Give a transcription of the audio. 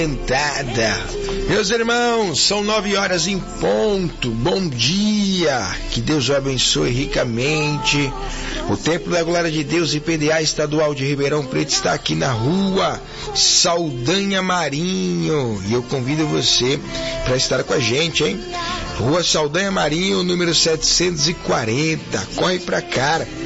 Meus irmãos, são 9 horas em ponto. Bom dia, que Deus o abençoe ricamente. O Templo da Glória de Deus IPDA Estadual de Ribeirão Preto está aqui na rua Saldanha Marinho, e eu convido você para estar com a gente, hein? Rua Saldanha Marinho, número 740. Corre pra cá.